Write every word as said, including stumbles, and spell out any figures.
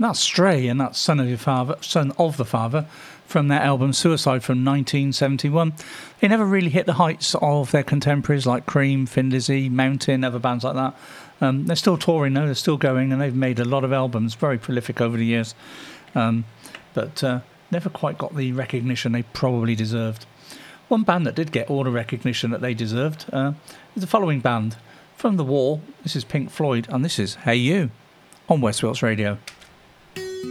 That's Stray, and that's Son of Your Father, Son of the Father, from their album Suicide from nineteen seventy-one. They never really hit the heights of their contemporaries like Cream, Thin Lizzy, Mountain, other bands like that. Um, they're still touring though, they're still going, and they've made a lot of albums, very prolific over the years. Um, but uh, never quite got the recognition they probably deserved. One band that did get all the recognition that they deserved uh, is the following band. From The Wall, this is Pink Floyd, and this is Hey You on West Wilts Radio.